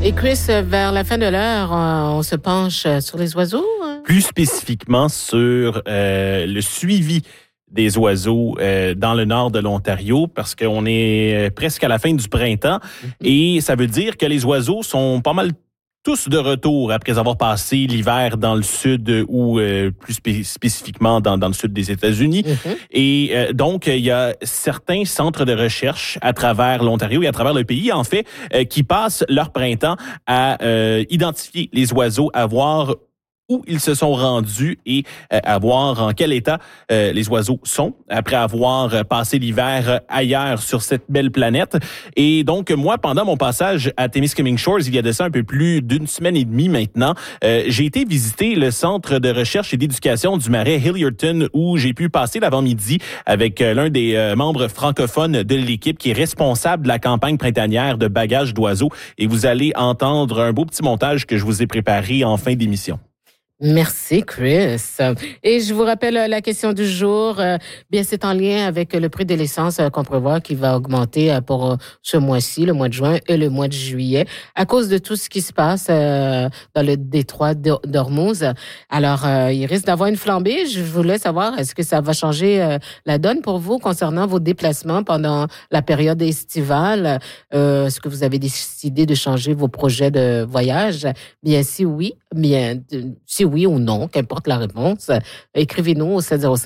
Et Chris, vers la fin de l'heure, on se penche sur les oiseaux. Plus spécifiquement sur le suivi des oiseaux dans le nord de l'Ontario, parce qu'on est presque à la fin du printemps, et ça veut dire que les oiseaux sont pas mal tous de retour après avoir passé l'hiver dans le sud ou plus spécifiquement dans le sud des États-Unis. Et donc, il y a certains centres de recherche à travers l'Ontario et à travers le pays, en fait, qui passent leur printemps à identifier les oiseaux, à voir où ils se sont rendus et à voir en quel état les oiseaux sont après avoir passé l'hiver ailleurs sur cette belle planète. Et donc, moi, pendant mon passage à Témiscamingue Shores, il y a de ça un peu plus d'une semaine et demie maintenant, j'ai été visiter le centre de recherche et d'éducation du Marais Hilliardton où j'ai pu passer l'avant-midi avec l'un des membres francophones de l'équipe qui est responsable de la campagne printanière de bagages d'oiseaux. Et vous allez entendre un beau petit montage que je vous ai préparé en fin d'émission. Merci, Chris. Et je vous rappelle la question du jour. Bien, c'est en lien avec le prix de l'essence qu'on prévoit qui va augmenter pour ce mois-ci, le mois de juin et le mois de juillet, à cause de tout ce qui se passe dans le détroit d'Ormuz. Alors, il risque d'avoir une flambée. Je voulais savoir, est-ce que ça va changer la donne pour vous concernant vos déplacements pendant la période estivale? Est-ce que vous avez décidé de changer vos projets de voyage? Bien, si oui, si oui ou non, qu'importe la réponse, écrivez-nous au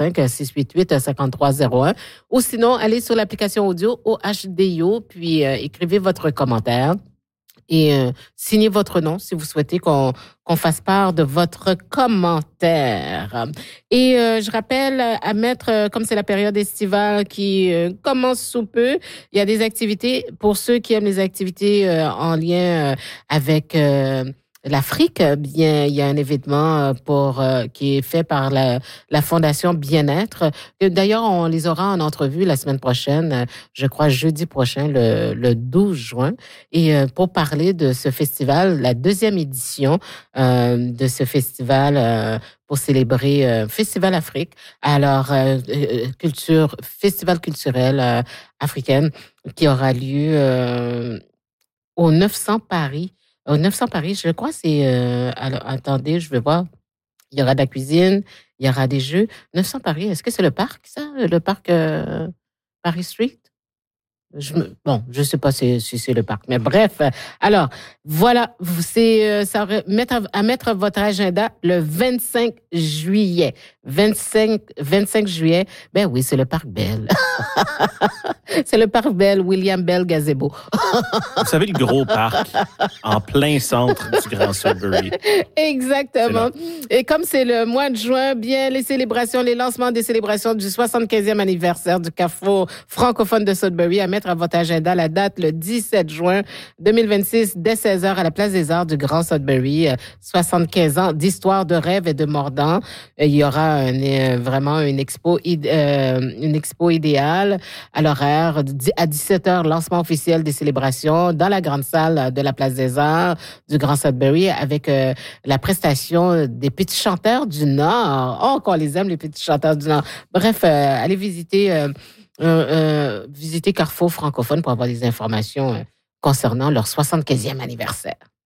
705-688-5301 ou sinon, allez sur l'application audio OHDIO, puis écrivez votre commentaire et signez votre nom si vous souhaitez qu'on fasse part de votre commentaire. Et je rappelle à mettre, comme c'est la période estivale qui commence sous peu, il y a des activités, pour ceux qui aiment les activités en lien avec l'Afrique, bien, il y a un événement qui est fait par la Fondation Bien-être. D'ailleurs, on les aura en entrevue la semaine prochaine, je crois jeudi prochain, le 12 juin. Et pour parler de ce festival, la deuxième édition de ce festival pour célébrer Festival Afrique. Alors, festival culturel africaine qui aura lieu au 900 Paris. Au 900 Paris, je crois, alors, attendez, je vais voir. Il y aura de la cuisine, il y aura des jeux. 900 Paris, est-ce que c'est le parc, ça? Le parc Paris Street? Je sais pas si c'est le parc, mais bref. Alors, voilà, c'est à mettre votre agenda le 25 juillet. 25 juillet, ben oui, c'est le parc Bell. C'est le parc Bell, William Bell Gazebo. Vous savez, le gros parc en plein centre du Grand Sudbury. Exactement. Et comme c'est le mois de juin, bien, les lancements des célébrations du 75e anniversaire du Carrefour francophone de Sudbury à mettre à votre agenda la date le 17 juin 2026 dès 16h à la Place des Arts du Grand Sudbury. 75 ans d'histoire, de rêve et de mordant. Il y aura vraiment une expo idéale à l'horaire à 17h, lancement officiel des célébrations dans la grande salle de la Place des Arts du Grand Sudbury avec la prestation des petits chanteurs du Nord. Oh, qu'on les aime, les petits chanteurs du Nord. Bref, allez visiter Carrefour francophone pour avoir des informations concernant leur 75e anniversaire.